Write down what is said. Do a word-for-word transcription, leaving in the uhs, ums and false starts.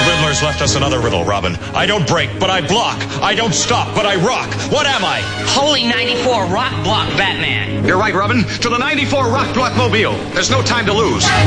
Riddler's left us another riddle, Robin. I don't break, but I block. I don't stop, but I rock. What am I? Holy ninety-four Rock Block Batman. You're right, Robin. To the ninety-four Rock Block Mobile. There's no time to lose.